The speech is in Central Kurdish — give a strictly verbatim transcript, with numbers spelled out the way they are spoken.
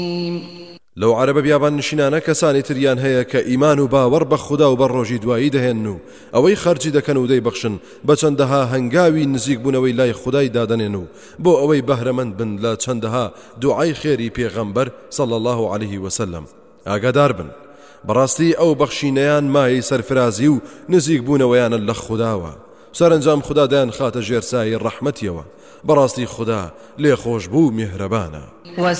لو عرب بیابان نشینانە کەسانی تریان هەیە کە ئیمان و باوەڕ بە خوددا و بە ڕۆژی دوایی دەهێن و ئەوەی خەرجی دەکەن و دەیبەخشن بە چەندەها هەنگاوی نزیک بوونەوەی لای خودای دادەنێن و بۆ ئەوەی بەهرەمەند بن لە چەندەها دوعای خێری پێغەمبەر صلی الله عليه وسلم. ئاگادار بن بەڕاستی ئەو بەخشینەیان مای سەرفرازی و نزیک بوونەوەیانە لە خودداوە. سەرنجام خوددا دایان خاتە ژێرسایی ڕەحمەتیەوە. بەڕاستی خوددا لێخۆش بوو میهرەبانە.